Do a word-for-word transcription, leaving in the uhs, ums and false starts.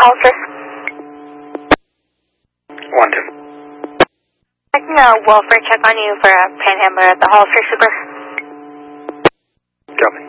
Hollister. One, two. I can uh, welfare check on you for a panhandler at the Hollister Super. Copy.